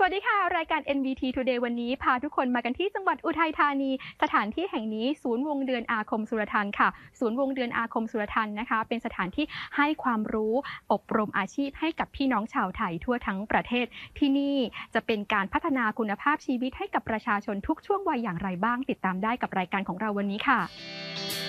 วัสดีค่ะรายการ NVT Today วันนี้พาทุกคนมากันที่จังหวัดอุทัยธานีสถานที่แห่งนี้ศูนย์วงเดือนอาคมสุรทัณฑ์ค่ะศูนย์วงเดือนอาคมสุรทัณฑ์นะคะเป็นสถานที่ให้ความรู้อบรมอาชีพให้กับพี่น้องชาวไทยทั่วทั้งประเทศที่นี่จะเป็นการพัฒนาคุณภาพชีวิตให้กับประชาชนทุกช่วงวัยอย่างไรบ้างติดตามได้กับรายการของเราวันนี้ค่ะ